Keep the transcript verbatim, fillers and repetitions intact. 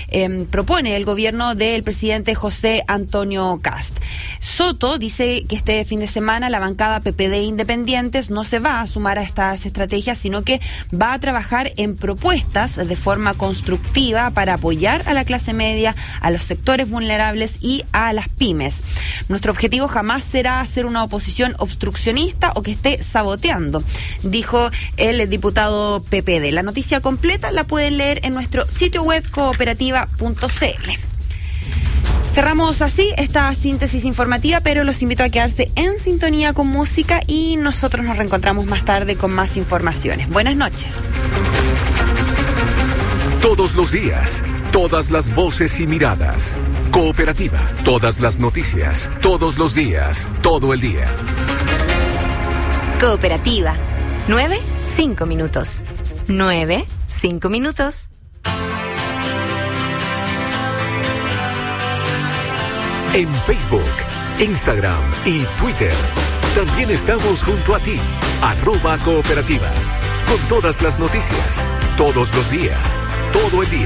eh, propone el gobierno del presidente José Antonio Kast. Soto dice que este fin de semana la bancada P P D Independientes no se va a sumar a estas estrategias, sino que va a trabajar en propuestas de forma constructiva para apoyar a la clase media, a los sectores vulnerables y a las pymes. Nuestro objetivo jamás será hacer una oposición obstruccionista o que esté saboteando, dijo el diputado P P D. La noticia completa la pueden leer en nuestro sitio web cooperativa punto c l. Cerramos así esta síntesis informativa, pero los invito a quedarse en sintonía con música y nosotros nos reencontramos más tarde con más informaciones. Buenas noches. Todos los días, todas las voces y miradas. Cooperativa, todas las noticias, todos los días, todo el día. Cooperativa, nueve, cinco minutos. Nueve, cinco minutos. En Facebook, Instagram y Twitter. También estamos junto a ti, arroba cooperativa. Con todas las noticias, todos los días, todo el día.